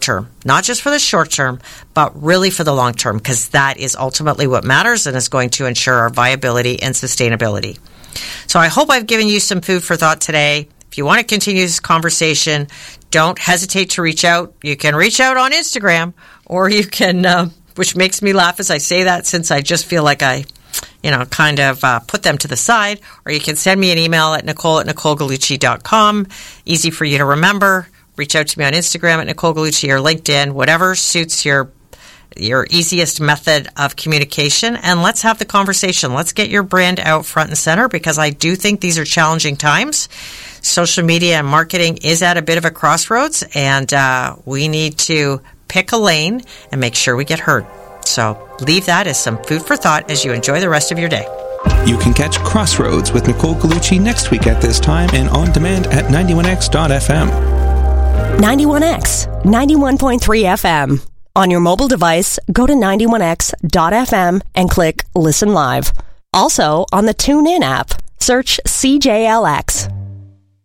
term, not just for the short term, but really for the long term, because that is ultimately what matters and is going to ensure our viability and sustainability. So I hope I've given you some food for thought today. If you want to continue this conversation, don't hesitate to reach out. You can reach out on Instagram, or you can, which makes me laugh as I say that, since I just feel like I kind of put them to the side, or you can send me an email at nicole@nicolegallucci.com. Easy for you to remember. Reach out to me on Instagram at Nicole Gallucci or LinkedIn, whatever suits your easiest method of communication, and let's have the conversation. Let's get your brand out front and center, because I do think these are challenging times. Social media and marketing is at a bit of a crossroads, and we need to pick a lane and make sure we get heard. So leave that as some food for thought as you enjoy the rest of your day. You can catch Crossroads with Nicole Gallucci next week at this time and on demand at 91x.fm. 91X, 91.3 FM. On your mobile device, go to 91x.fm and click Listen Live. Also, on the TuneIn app, search CJLX.